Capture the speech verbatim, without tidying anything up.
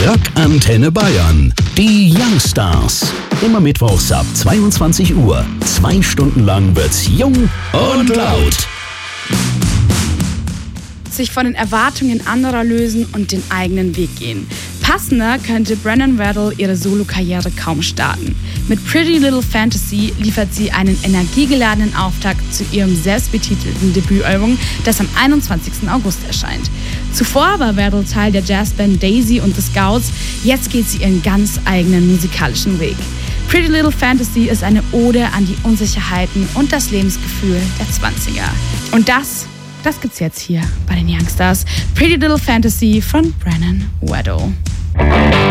Rock Antenne Bayern. Die Youngstars. Immer mittwochs ab zweiundzwanzig Uhr. Zwei Stunden lang wird's jung und laut. Sich von den Erwartungen anderer lösen und den eigenen Weg gehen. Passender könnte Brennan Weddle ihre Solokarriere kaum starten. Mit Pretty Little Fantasy liefert sie einen energiegeladenen Auftakt zu ihrem selbstbetitelten Debütalbum, das am einundzwanzigsten August erscheint. Zuvor war Weddle Teil der Jazzband Daisy und the Scouts, jetzt geht sie ihren ganz eigenen musikalischen Weg. Pretty Little Fantasy ist eine Ode an die Unsicherheiten und das Lebensgefühl der zwanziger. Und das Das gibt's jetzt hier bei den Youngstars. Pretty Little Fantasy von Brennan Weddle.